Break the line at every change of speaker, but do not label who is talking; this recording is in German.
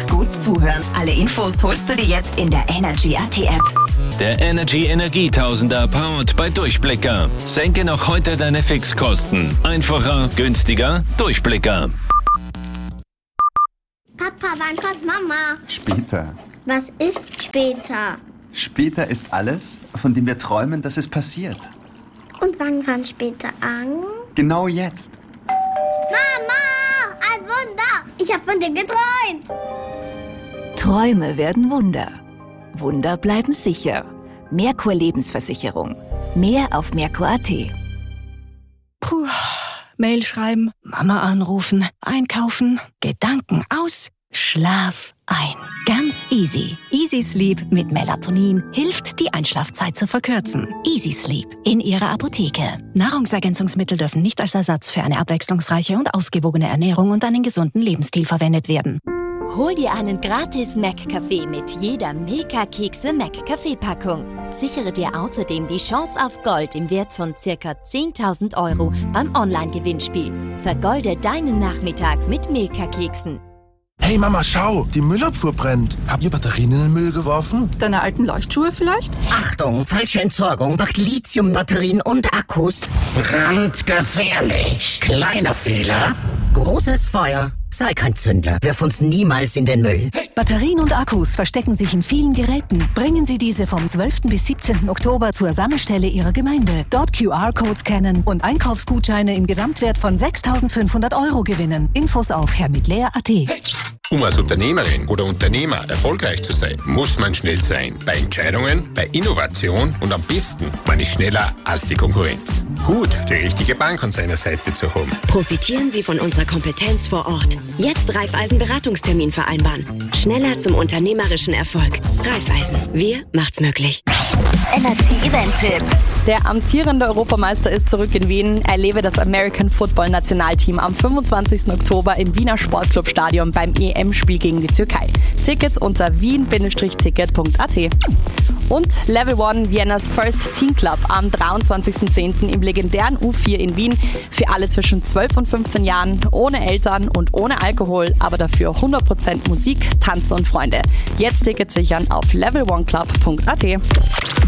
und gut zuhören. Alle Infos holst du dir jetzt in der Energy AT App.
Der Energy Energietausender powered bei Durchblicker. Senke noch heute deine Fixkosten. Einfacher, günstiger, Durchblicker.
Papa, wann kommt Mama?
Später.
Was ist später?
Später ist alles, von dem wir träumen, dass es passiert.
Und wann fängt später an?
Genau jetzt.
Mama, ein Wunder! Ich habe von dir geträumt.
Träume werden Wunder. Wunder bleiben sicher. Merkur Lebensversicherung. Mehr auf Merkur.at.
Puh, Mail schreiben, Mama anrufen, einkaufen, Gedanken aus, Schlaf ein. Ganz easy. Easy Sleep mit Melatonin hilft, die Einschlafzeit zu verkürzen. Easy Sleep in Ihrer Apotheke. Nahrungsergänzungsmittel dürfen nicht als Ersatz für eine abwechslungsreiche und ausgewogene Ernährung und einen gesunden Lebensstil verwendet werden.
Hol dir einen gratis Mac-Kaffee mit jeder Milka-Kekse Mac-Kaffee-Packung. Sichere dir außerdem die Chance auf Gold im Wert von ca. 10.000 € beim Online-Gewinnspiel. Vergolde deinen Nachmittag mit Milka-Keksen.
Hey Mama, schau, die Müllabfuhr brennt. Habt ihr Batterien in den Müll geworfen?
Deine alten Leuchtschuhe vielleicht?
Achtung, falsche Entsorgung macht Lithiumbatterien und Akkus brandgefährlich. Kleiner Fehler, großes Feuer. Sei kein Zündler, wirf uns niemals in den Müll.
Batterien und Akkus verstecken sich in vielen Geräten. Bringen Sie diese vom 12. bis 17. Oktober zur Sammelstelle Ihrer Gemeinde. Dort QR-Codes scannen und Einkaufsgutscheine im Gesamtwert von 6.500 € gewinnen. Infos auf herrmitleer.at.
Um als Unternehmerin oder Unternehmer erfolgreich zu sein, muss man schnell sein. Bei Entscheidungen, bei Innovation und am besten, man ist schneller als die Konkurrenz. Gut, die richtige Bank an seiner Seite zu haben.
Profitieren Sie von unserer Kompetenz vor Ort. Jetzt Raiffeisen Beratungstermin vereinbaren. Schneller zum unternehmerischen Erfolg. Raiffeisen, wir macht's möglich.
Energy Event-Tipp.
Der amtierende Europameister ist zurück in Wien. Erlebe das American Football Nationalteam am 25. Oktober im Wiener Sportclubstadion beim EM-Spiel gegen die Türkei. Tickets unter wien-ticket.at. Und Level 1 Viennas First Teen Club am 23.10. im legendären U4 in Wien. Für alle zwischen 12 und 15 Jahren, ohne Eltern und ohne Alkohol, aber dafür 100% Musik, Tanzen und Freunde. Jetzt Tickets sichern auf level1club.at.